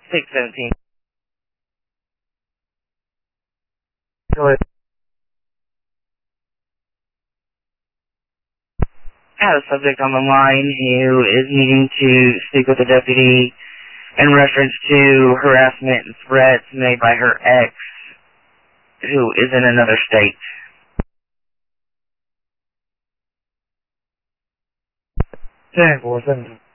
617. Go ahead. I have a subject on the line who is needing to speak with the deputy in reference to harassment and threats made by her ex, who is in another state. 在国政府